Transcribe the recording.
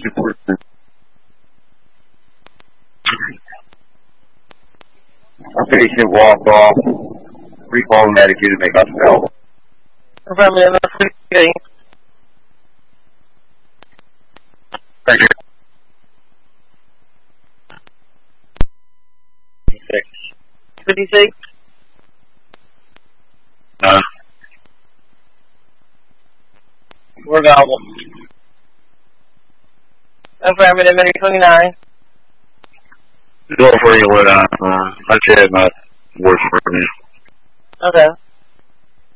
A patient walk off, recall medicated, make us available. Affirmative. Thank you. 56. We're available. Affirmative. 29. Go for you with I said my works for me. Okay.